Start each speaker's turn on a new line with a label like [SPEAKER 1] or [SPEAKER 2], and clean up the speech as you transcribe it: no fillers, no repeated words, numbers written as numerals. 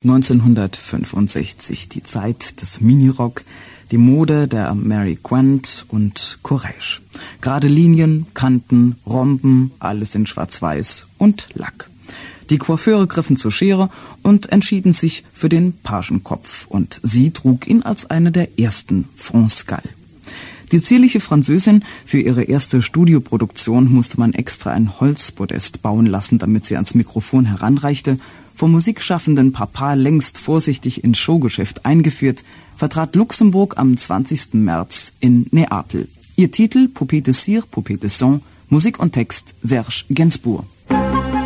[SPEAKER 1] 1965, die Zeit des Minirock, die Mode der Mary Quant und Courrèges. Gerade Linien, Kanten, Romben, alles in Schwarz-Weiß und Lack. Die Coiffeure griffen zur Schere und entschieden sich für den Pagenkopf und sie trug ihn als eine der ersten France Gall. Die zierliche Französin, für ihre erste Studioproduktion musste man extra ein Holzpodest bauen lassen, damit sie ans Mikrofon heranreichte. Vom musikschaffenden Papa längst vorsichtig ins Showgeschäft eingeführt, vertrat Luxemburg am 20. März in Neapel. Ihr Titel Poupée de Cire, Poupée de Sang, Musik und Text Serge Gainsbourg.